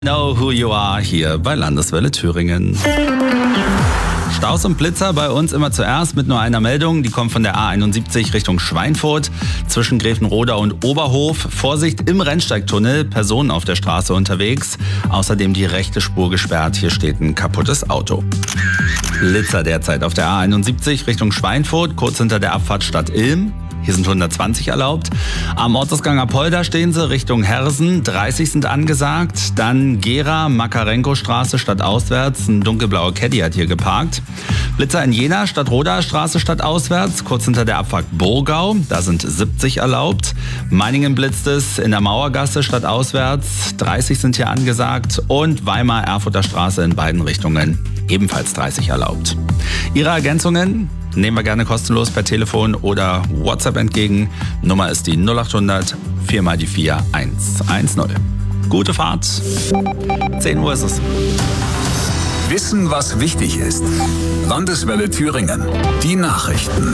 Know who you are hier bei Landeswelle Thüringen. Staus und Blitzer bei uns immer zuerst mit nur einer Meldung. Die kommt von der A71 Richtung Schweinfurt zwischen Grevenroda und Oberhof. Vorsicht im Rennsteigtunnel, Personen auf der Straße unterwegs. Außerdem die rechte Spur gesperrt. Hier steht ein kaputtes Auto. Blitzer derzeit auf der A71 Richtung Schweinfurt, kurz hinter der Abfahrt Stadt Ilm. Hier sind 120 erlaubt. Am Ortsausgang Apolda stehen sie Richtung Hersen. 30 sind angesagt. Dann Gera-Makarenko-Straße stadtauswärts. Ein dunkelblauer Caddy hat hier geparkt. Blitzer in Jena, Stadtroda-Straße stadtauswärts. Kurz hinter der Abfahrt Burgau. Da sind 70 erlaubt. Meiningen blitzt es in der Mauergasse stadtauswärts. 30 sind hier angesagt. Und Weimar-Erfurter Straße in beiden Richtungen. Ebenfalls 30 erlaubt. Ihre Ergänzungen nehmen wir gerne kostenlos per Telefon oder WhatsApp entgegen. Nummer ist die 0800 4 mal die 4 110. Gute Fahrt. 10 Uhr ist es. Wissen, was wichtig ist. Landeswelle Thüringen. Die Nachrichten.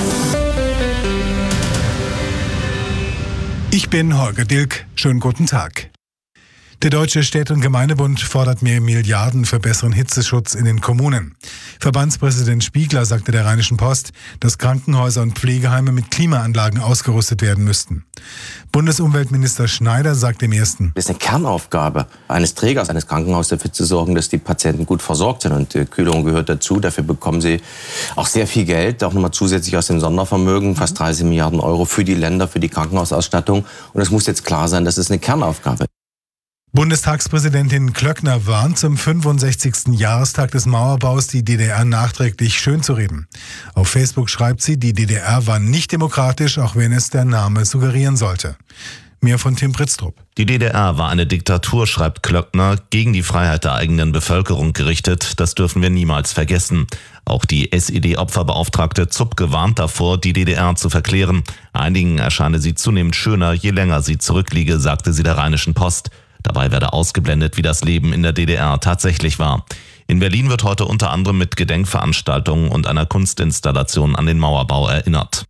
Ich bin Holger Dilk. Schönen guten Tag. Der Deutsche Städte- und Gemeindebund fordert mehr Milliarden für besseren Hitzeschutz in den Kommunen. Verbandspräsident Spiegler sagte der Rheinischen Post, dass Krankenhäuser und Pflegeheime mit Klimaanlagen ausgerüstet werden müssten. Bundesumweltminister Schneider sagte im Ersten: Es ist eine Kernaufgabe eines Trägers, eines Krankenhauses, dafür zu sorgen, dass die Patienten gut versorgt sind. Und die Kühlung gehört dazu. Dafür bekommen sie auch sehr viel Geld, auch nochmal zusätzlich aus dem Sondervermögen, fast 30 Milliarden Euro für die Länder, für die Krankenhausausstattung. Und es muss jetzt klar sein, das ist eine Kernaufgabe. Bundestagspräsidentin Klöckner warnt, zum 65. Jahrestag des Mauerbaus die DDR nachträglich schönzureden. Auf Facebook schreibt sie, die DDR war nicht demokratisch, auch wenn es der Name suggerieren sollte. Mehr von Tim Pritztrup. Die DDR war eine Diktatur, schreibt Klöckner, gegen die Freiheit der eigenen Bevölkerung gerichtet. Das dürfen wir niemals vergessen. Auch die SED-Opferbeauftragte Zupke warnt davor, die DDR zu verklären. Einigen erscheine sie zunehmend schöner, je länger sie zurückliege, sagte sie der Rheinischen Post. Dabei werde ausgeblendet, wie das Leben in der DDR tatsächlich war. In Berlin wird heute unter anderem mit Gedenkveranstaltungen und einer Kunstinstallation an den Mauerbau erinnert.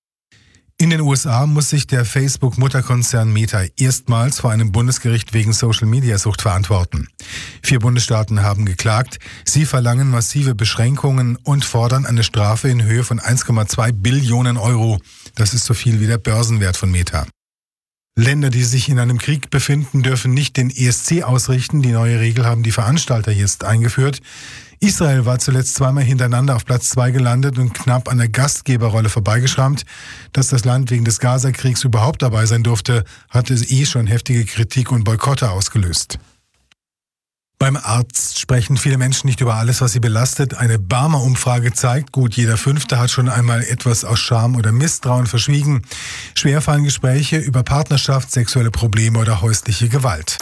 In den USA muss sich der Facebook-Mutterkonzern Meta erstmals vor einem Bundesgericht wegen Social-Media-Sucht verantworten. 4 Bundesstaaten haben geklagt. Sie verlangen massive Beschränkungen und fordern eine Strafe in Höhe von 1,2 Billionen Euro. Das ist so viel wie der Börsenwert von Meta. Länder, die sich in einem Krieg befinden, dürfen nicht den ESC ausrichten. Die neue Regel haben die Veranstalter jetzt eingeführt. Israel war zuletzt zweimal hintereinander auf Platz 2 gelandet und knapp an der Gastgeberrolle vorbeigeschrammt. Dass das Land wegen des Gaza-Kriegs überhaupt dabei sein durfte, hatte schon heftige Kritik und Boykotte ausgelöst. Beim Arzt sprechen viele Menschen nicht über alles, was sie belastet. Eine Barmer-Umfrage zeigt, gut jeder 5. hat schon einmal etwas aus Scham oder Misstrauen verschwiegen. Schwer fallen Gespräche über Partnerschaft, sexuelle Probleme oder häusliche Gewalt.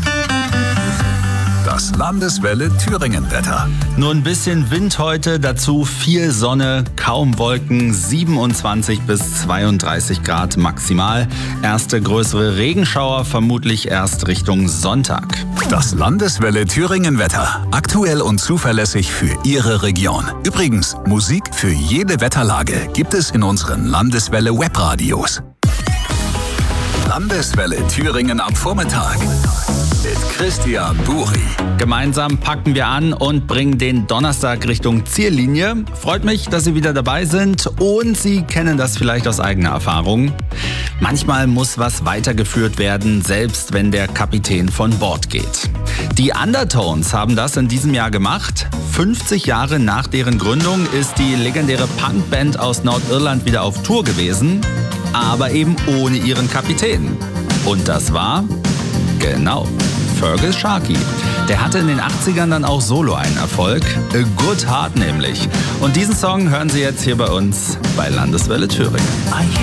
Das Landeswelle Thüringen-Wetter. Nur ein bisschen Wind heute, dazu viel Sonne, kaum Wolken, 27 bis 32 Grad maximal. Erste größere Regenschauer vermutlich erst Richtung Sonntag. Das Landeswelle Thüringen-Wetter. Aktuell und zuverlässig für Ihre Region. Übrigens, Musik für jede Wetterlage gibt es in unseren Landeswelle Webradios. Landeswelle Thüringen am Vormittag. Mit Christian Buri. Gemeinsam packen wir an und bringen den Donnerstag Richtung Ziellinie. Freut mich, dass Sie wieder dabei sind und Sie kennen das vielleicht aus eigener Erfahrung. Manchmal muss was weitergeführt werden, selbst wenn der Kapitän von Bord geht. Die Undertones haben das in diesem Jahr gemacht. 50 Jahre nach deren Gründung ist die legendäre Punkband aus Nordirland wieder auf Tour gewesen, aber eben ohne ihren Kapitän. Und das war, genau, Fergus Sharkey. Der hatte in den 80ern dann auch solo einen Erfolg. A Good Heart nämlich. Und diesen Song hören Sie jetzt hier bei uns bei Landeswelle Thüringen.